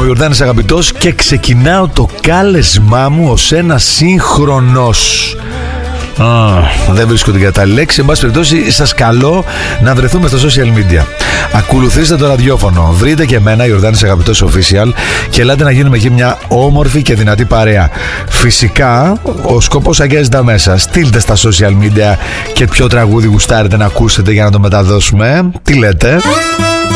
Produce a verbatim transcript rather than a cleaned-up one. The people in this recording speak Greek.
Ιορδάνης Αγαπητός και ξεκινάω το κάλεσμά μου ως ένα σύγχρονος. Ah, δεν βρίσκω την κατάλληλη λέξη. Εν πάση περιπτώσει, σας καλώ να βρεθούμε στα social media. Ακολουθήστε το ραδιόφωνο. Βρείτε και εμένα, Ιορδάνης Αγαπητός Official, και ελάτε να γίνουμε εκεί μια όμορφη και δυνατή παρέα. Φυσικά, ο σκοπός αγγίζει τα μέσα. Στείλτε στα social media και ποιο τραγούδι γουστάρετε να ακούσετε για να το μεταδώσουμε. Τι λέτε?